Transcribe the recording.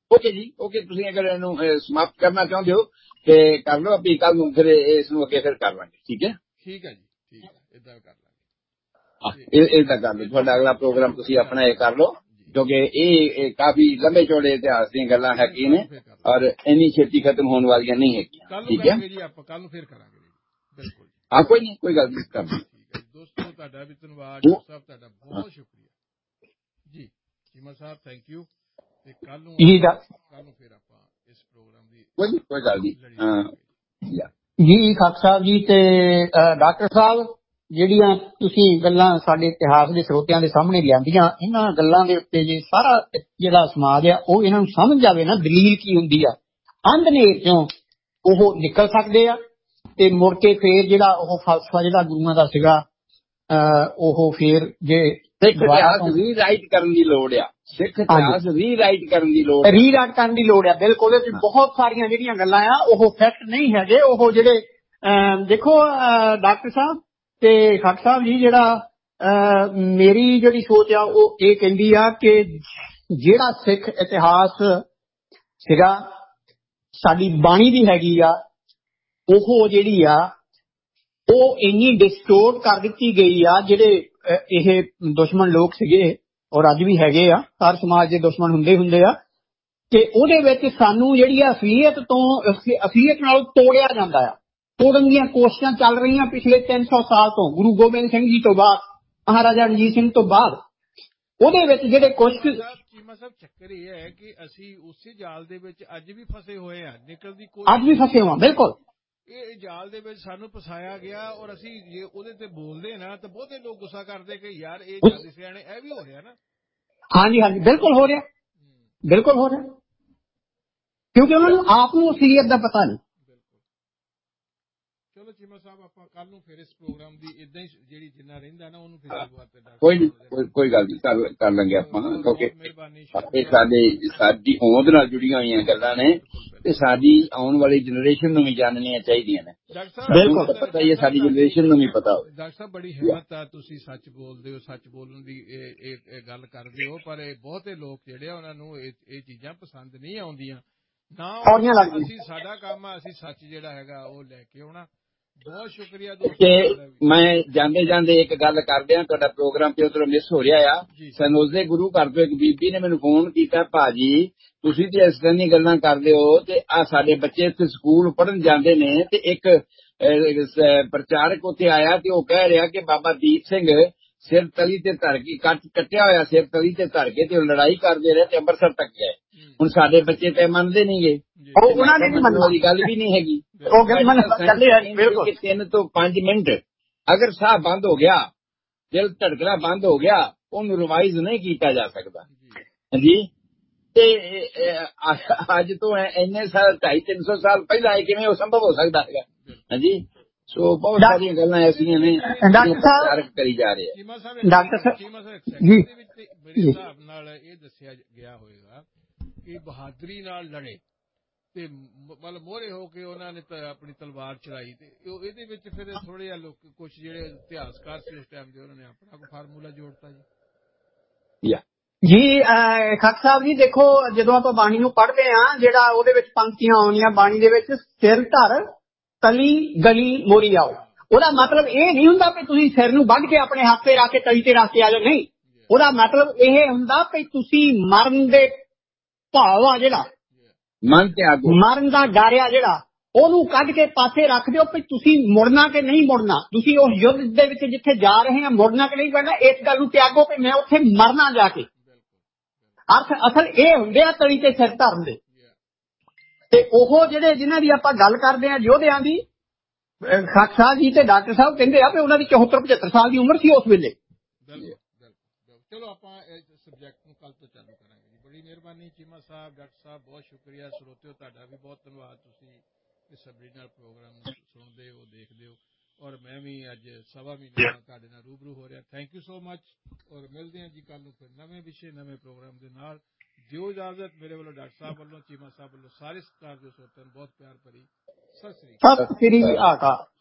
Okay जी, okay. तुसीं अगर इहनूं समाप्त करना चाहुंदे हो ते कर लो, अभी कल नूं फिर इस नूं अगे फिर कर लांगे। ठीक है, ठीक है जी, ठीक है, इदां कर लांगे। इदां कर लो, तुहाडा अगला प्रोग्राम तुसीं अपना ये कर लो, क्योंकि ये काफी लंबे चौड़े इतिहास दी गल्लां हैगियां ने और इन्नी छेती खत्म होने वालियां नहीं हैगियां। ठीक है जी, आप कल नूं फिर करांगे जी, बिल्कुल। हाँ, कोई नहीं, कोई गल नहीं, कर लो। ठीक है दोस्तों, तुहाडा भी धन्नवाद। डॉक्टर साहब तुहाडा बहुत शुक्रिया जी। चीमा साहब थैंक यू। ते कल नूं फिर आपां इस प्रोग्राम दी कोई गल नहीं। जी खाक साहब जी ते डॉक्टर साहब, ਜਿਹੜੀਆਂ ਤੁਸੀਂ ਗੱਲਾਂ ਸਾਡੇ ਇਤਿਹਾਸ ਦੇ ਸਰੋਤਿਆਂ ਦੇ ਸਾਹਮਣੇ ਲਿਆਂਦੀਆਂ, ਇਹਨਾਂ ਗੱਲਾਂ ਦੇ ਉੱਤੇ ਜੇ ਸਾਰਾ ਜਿਹੜਾ ਸਮਾਜ ਆ ਉਹ ਇਹਨਾਂ ਨੂੰ ਸਮਝ ਜਾਵੇ ਨਾ ਦਲੀਲ ਕੀ ਹੁੰਦੀ ਆ, ਅੰਧਨੇਰ ਚੋਂ ਉਹ ਨਿਕਲ ਸਕਦੇ ਆ ਤੇ ਮੁੜ ਕੇ ਫੇਰ ਜਿਹੜਾ ਉਹ ਫਲਸਫਾ ਜਿਹੜਾ ਗੁਰੂਆਂ ਦਾ ਸੀਗਾ ਉਹ ਫੇਰ ਜੇ ਇਤਿਹਾਸ ਰੀਰਾਈਟ ਕਰਨ ਦੀ ਲੋੜ ਆ, ਸਿੱਖ ਇਤਿਹਾਸ ਰੀਰਾਈਟ ਕਰਨ ਦੀ ਲੋੜ ਆ ਬਿਲਕੁਲ। ਇਹਦੇ ਵਿੱਚ ਬਹੁਤ ਸਾਰੀਆਂ ਜਿਹੜੀਆਂ ਗੱਲਾਂ ਆ ਉਹ ਫੈਕਟ ਨਹੀਂ ਹੈਗੇ, ਉਹ ਜਿਹੜੇ ਦੇਖੋ ਡਾਕਟਰ ਸਾਹਿਬ ਤੇ ਖਾਕ ਸਾਹਿਬ ਜੀ, ਜਿਹੜਾ ਮੇਰੀ ਜਿਹੜੀ ਸੋਚ ਆ ਉਹ ਇਹ ਕਹਿੰਦੀ ਆ ਕਿ ਜਿਹੜਾ ਸਿੱਖ ਇਤਿਹਾਸ ਸੀਗਾ ਸਾਡੀ ਬਾਣੀ ਦੀ ਹੈਗੀ ਆ, ਉਹ ਜਿਹੜੀ ਆ ਉਹ ਇੰਨੀ ਡਿਸਟੋਰਟ ਕਰ ਦਿੱਤੀ ਗਈ ਆ। ਜਿਹੜੇ ਇਹ ਦੁਸ਼ਮਣ ਲੋਕ ਸੀਗੇ ਔਰ ਅੱਜ ਵੀ ਹੈਗੇ ਆ, ਹਰ ਸਮਾਜ ਦੇ ਦੁਸ਼ਮਣ ਹੁੰਦੇ ਆ, ਤੇ ਉਹਦੇ ਵਿੱਚ ਸਾਨੂੰ ਜਿਹੜੀ ਆ ਅਸਲੀਅਤ ਨਾਲ ਤੋੜਿਆ ਜਾਂਦਾ ਆ। ਤੋੜਨ ਦੀਆਂ ਕੋਸ਼ਿਸ਼ਾਂ ਚੱਲ ਰਹੀਆਂ ਪਿਛਲੇ 300 ਸਾਲ ਤੋਂ, ਗੁਰੂ ਗੋਬਿੰਦ ਸਿੰਘ ਜੀ ਤੋਂ ਬਾਅਦ, ਮਹਾਰਾਜਾ ਰਣਜੀਤ ਸਿੰਘ ਤੋਂ ਬਾਅਦ। ਉਹਦੇ ਵਿੱਚ ਜਿਹੜੇ ਕੁਝ ਚੀਮਾ ਸਾਹਿਬ ਚੱਕਰ ਇਹ ਹੈ ਕਿ ਅਸੀਂ ਉਸੇ ਜਾਲ ਦੇ ਵਿੱਚ ਅੱਜ ਵੀ ਫਸੇ ਹੋਏ ਆ, ਨਿਕਲਣ ਦੀ ਕੋਈ ਅੱਜ ਵੀ ਫਸੇ ਹੋਏ, ਬਿਲਕੁਲ। ਇਹ ਜਾਲ ਦੇ ਵਿੱਚ ਸਾਨੂੰ ਫਸਾਇਆ ਗਿਆ ਔਰ ਅਸੀਂ ਜੇ ਉਹਦੇ ਤੇ ਬੋਲਦੇ ਨਾ ਤਾਂ ਬਹੁਤੇ ਲੋਕ ਗੁੱਸਾ ਕਰਦੇ ਕਿ ਯਾਰ ਇਹ ਜਾਂਦੇ ਸਿਆਣੇ, ਇਹ ਵੀ ਹੋ ਰਿਹਾ ਨਾ। ਹਾਂਜੀ ਬਿਲਕੁਲ ਹੋ ਰਿਹਾ, ਕਿਉਂਕਿ ਉਹਨਾਂ ਨੂੰ ਆਪ ਨੂੰ ਅਸਲੀਅਤ ਦਾ ਪਤਾ ਨਹੀਂ। ਚਲੋ ਚੀਮਾ ਸਾਹਿਬ, ਆਪਾਂ ਕੱਲ ਨੂੰ ਫਿਰ ਇਸ ਪ੍ਰੋਗਰਾਮ ਦੀ ਇਦਾਂ ਹੀ ਜਿਹੜੀ ਜਿੰਨਾ ਰਹਿੰਦਾ ਨਾ ਉਹਨੂੰ ਫਿਰ ਕੋਈ ਗੱਲ ਨਹੀਂ, ਕਰ ਲਾਂਗੇ ਆਪਾਂ, ਕਿਉਂਕਿ ਇਹ ਸਾਡੀ ਹੋਂਦ ਨਾਲ ਜੁੜੀਆਂ ਹੋਈਆਂ ਗੱਲਾਂ ਨੇ ਤੇ ਸਾਡੀ ਆਉਣ ਵਾਲੀ ਜਨਰੇਸ਼ਨ ਨੂੰ ਵੀ ਜਾਣਨੀਆਂ ਚਾਹੀਦੀਆਂ ਨੇ। ਬਿਲਕੁਲ ਪਤਾ ਹੀ ਹੈ, ਸਾਡੀ ਜਨਰੇਸ਼ਨ ਨੂੰ ਵੀ ਪਤਾ ਹੋਵੇ। ਡਾਕਟਰ ਸਾਹਿਬ ਬੜੀ ਹਿੰਮਤ ਆ, ਤੁਸੀਂ ਸੱਚ ਬੋਲਦੇ ਹੋ, ਸੱਚ ਬੋਲਣ ਦੀ ਇਹ ਗੱਲ ਕਰਦੇ ਹੋ, ਪਰ ਬਹੁਤੇ ਲੋਕ ਜਿਹੜੇ ਆ ਉਹਨਾਂ ਨੂੰ ਇਹ ਚੀਜ਼ਾਂ ਪਸੰਦ ਨਹੀਂ ਆਉਂਦੀਆਂ ਨਾ। ਅਸੀਂ ਸਾਡਾ ਕੰਮ ਆ, ਅਸੀਂ ਸੱਚ ਜਿਹੜਾ ਹੈਗਾ ਉਹ ਲੈ ਕੇ ਆਉਣਾ। ਬਹੁਤ ਸ਼ੁਕਰੀਆ ਦੋਸਤੋ। ਮੈਂ ਜਾਂਦੇ ਇੱਕ ਗੱਲ ਕਰਦੇ ਆ, ਤੁਹਾਡਾ ਪ੍ਰੋਗਰਾਮ ਤੇ ਉਧਰੋਂ ਮਿਸ ਹੋ ਰਿਹਾ ਆ। ਸਨੋਜ਼ੇ ਗੁਰੂ ਘਰ ਤੋਂ ਇੱਕ ਬੀਬੀ ਨੇ ਮੈਨੂੰ ਫੋਨ ਕੀਤਾ, ਭਾਜੀ ਤੁਸੀਂ ਤੇ ਇਸ ਤਰ੍ਹਾਂ ਦੀਆਂ ਗੱਲਾਂ ਕਰਦੇ ਹੋ ਤੇ ਆ ਸਾਡੇ ਬੱਚੇ ਇੱਥੇ ਸਕੂਲ ਪੜ੍ਹਨ ਜਾਂਦੇ ਨੇ ਤੇ ਇੱਕ ਪ੍ਰਚਾਰਕ ਉੱਥੇ ਆਇਆ ਤੇ ਉਹ ਕਹਿ ਰਿਹਾ ਕਿ ਬਾਬਾ ਦੀਪ ਸਿੰਘ ਸਿਰ ਤਲੀ ਤੇ ਧਰ ਕੇ ਕੱਟਿਆ ਹੋਇਆ ਸਿਰ ਤਲੀ ਤੇ ਧਰ ਕੇ ਤੇ ਉਹ ਲੜਾਈ ਕਰਦੇ ਰਹੇ ਤੇ ਅੰਮ੍ਰਿਤਸਰ ਤੱਕ ਗਏ। ਹੁਣ ਸਾਡੇ ਬੱਚੇ ਤੇ ਮੰਨਦੇ ਨਹੀਂ ਗੇ, ਉਹਨਾਂ ਨੇ ਮੰਨਣ ਵਾਲੀ ਗੱਲ ਵੀ ਨਹੀਂ ਹੈਗੀ। 3 ਤੋਂ 5 ਮਿੰਟ ਅਗਰ ਸਾਹ ਬੰਦ ਹੋ ਗਿਆ, ਦਿਲ ਧੜਕਣਾ ਬੰਦ ਹੋ ਗਿਆ, ਉਹਨੂੰ ਰਿਵਾਈਜ਼ ਨਹੀਂ ਕੀਤਾ ਜਾ ਸਕਦਾ। ਹਾਂਜੀ, ਤੇ ਅੱਜ ਤੋਂ ਇੰਨੇ ਸਾਲ 250-300 ਸਾਲ ਪਹਿਲਾਂ ਇਹ ਕਿਵੇਂ ਉਹ ਸੰਭਵ ਹੋ ਸਕਦਾ ਹੈਗਾ? ਹਾਂਜੀ, ਸੋ ਬਹੁਤ ਸਾਰੀਆਂ ਗੱਲਾਂ ਐਸੀਆਂ ਨੇ ਪ੍ਰਚਾਰਕ ਕਰੀ ਜਾ ਰਹੇ ਆ। ਡਾਕਟਰ ਸਾਹਿਬ ਮੇਰੇ ਹਿਸਾਬ ਨਾਲ ਇਹ ਦੱਸਿਆ ਗਿਆ ਹੋਏਗਾ ਕਿ ਬਹਾਦਰੀ ਨਾਲ ਲੜੇ ਤੇ ਮਤਲਬ ਮੋਹਰੇ ਹੋ ਕੇ ਉਹਨਾਂ ਨੇ ਆਪਣੀ ਤਲਵਾਰ ਚਲਾਈ, ਤੇ ਇਹਦੇ ਵਿੱਚ ਫਿਰ ਥੋੜੇ ਜਿਹਾ ਲੋਕ ਕੁਝ ਜਿਹੜੇ ਇਤਿਹਾਸਕਾਰ ਸੀ ਉਸ ਟਾਈਮ ਦੇ ਉਹਨਾਂ ਨੇ ਆਪਣਾ ਫਾਰਮੂਲਾ ਜੋੜਤਾ ਜੀ। ਖਾਕ ਸਾਹਿਬ ਜੀ ਦੇਖੋ, ਜਦੋਂ ਆਪਾਂ ਬਾਣੀ ਨੂੰ ਪੜ੍ਹਦੇ ਹਾਂ, ਜਿਹੜਾ ਉਹਦੇ ਵਿੱਚ ਪੰਕਤੀਆਂ ਆਉਣੀਆਂ ਬਾਣੀ ਦੇ ਵਿੱਚ, ਸਿਰ ਧਰ ਤਲੀ ਗਲੀ ਮੋਰੀ ਆਓ, ਉਹਦਾ ਮਤਲਬ ਇਹ ਨਹੀਂ ਹੁੰਦਾ ਕਿ ਤੁਸੀਂ ਸਿਰ ਨੂੰ ਵੱਢ ਕੇ ਆਪਣੇ ਹੱਥ ਤੇ ਰੱਖ ਕੇ ਤਲੀ ਤੇ ਰੱਖ ਕੇ ਆ ਜਾਓ, ਨਹੀਂ। ਉਹਦਾ ਮਤਲਬ ਇਹ ਹੁੰਦਾ ਕਿ ਤੁਸੀਂ ਮਰਨ ਦੇ ਭਾਵ ਆ, ਜਿਹੜਾ ਮਰਨ ਦਾ ਡਰ ਆ ਜਿਹੜਾ, ਉਹਨੂੰ ਕੱਢ ਕੇ ਪਾਸੇ ਰੱਖ ਦਿਓ ਕਿ ਤੁਸੀਂ ਮੁੜਨਾ ਕਿ ਨਹੀਂ ਮੁੜਨਾ, ਤੁਸੀਂ ਉਸ ਯੁੱਧ ਦੇ ਵਿੱਚ ਜਿੱਥੇ ਜਾ ਰਹੇ ਆ ਮੁੜਨਾ ਕਿ ਨਹੀਂ ਕਰਨਾ, ਇਸ ਗੱਲ ਨੂੰ ਤਿਆਗੋ ਕਿ ਮੈਂ ਉੱਥੇ ਮਰਨਾ ਜਾ ਕੇ। ਅਸਲ ਇਹ ਹੁੰਦੇ ਆ ਤਲੀ ਤੇ ਸਿਰ ਧਰਨ ਦੇ। ਤੇ ਉਹ ਜਿਹੜੇ ਜਿਨ੍ਹਾਂ ਦੀ ਆਪਾਂ ਗੱਲ ਕਰਦੇ ਆ ਯੋਧਿਆਂ ਦੀ, ਖਾਕ ਸਾਹਿਬ ਜੀ ਤੇ ਡਾਕਟਰ ਸਾਹਿਬ ਕਹਿੰਦੇ ਆ ਕਿ ਉਹਨਾਂ ਦੀ 74-75 ਸਾਲ ਦੀ ਉਮਰ ਸੀ ਉਸ ਵੇਲੇ। ਚਲੋ ਆਪਾਂ ਇਸ ਸਬਜੈਕਟ ਨੂੰ ਕੱਲ ਤੋਂ ਚਾਲੂ ਕਰਾਂਗੇ ਜੀ। ਬੜੀ ਮਿਹਰਬਾਨੀ ਚੀਮਾ ਸਾਹਿਬ, ਡਾਕਟਰ ਸਾਹਿਬ ਬਹੁਤ ਸ਼ੁਕਰੀਆ। ਸਰੋਤਿਓ ਤੁਹਾਡਾ ਵੀ ਬਹੁਤ ਧੰਨਵਾਦ, ਤੁਸੀਂ ਇਸ ਸਬਰੀ ਨਾਲ ਪ੍ਰੋਗਰਾਮ ਨੂੰ ਸੁਣਦੇ ਹੋ, ਦੇਖਦੇ ਹੋ, ਔਰ ਮੈਂ ਵੀ ਅੱਜ 1.25 ਮਹੀਨੇ ਨਾਲ ਤੁਹਾਡੇ ਨਾਲ ਰੂਬਰੂ ਹੋ ਰਿਹਾ। ਥੈਂਕ ਯੂ ਸੋ ਮਚ, ਔਰ ਮਿਲਦੇ ਹਾਂ ਜੀ ਕੱਲ ਨੂੰ ਫਿਰ ਨਵੇਂ ਵਿਸ਼ੇ ਨਵੇਂ ਪ੍ਰੋਗਰਾਮ ਦੇ ਨਾਲ। ਦਿਓ ਇਜਾਜ਼ਤ, ਮੇਰੇ ਵੱਲੋਂ ਡਾਕਟਰ ਸਾਹਿਬ ਵੱਲੋਂ, ਚੀਮਾ ਸਾਹਿਬ ਵੱਲੋਂ, ਸਾਰੇ ਸਤਿਕਾਰ ਦੇ ਸਰੋਤਿਆਂ ਨੂੰ ਬਹੁਤ ਪਿਆਰ ਭਰੀ ਸਤਿ ਸ੍ਰੀ ਅਕਾਲ।